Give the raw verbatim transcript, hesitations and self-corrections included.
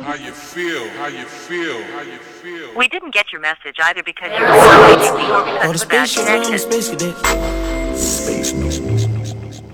how you feel, how you feel, how you feel. We didn't get your message either because you were not speaking or because Oh, the of a bad spaceship, I'm a connection. space cadet.